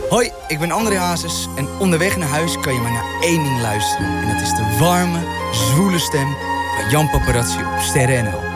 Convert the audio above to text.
Hoi, ik ben André Hazes en onderweg naar huis kan je maar naar één ding luisteren. En dat is de warme, zwoele stem van Jan Paparazzi op Sterren NL.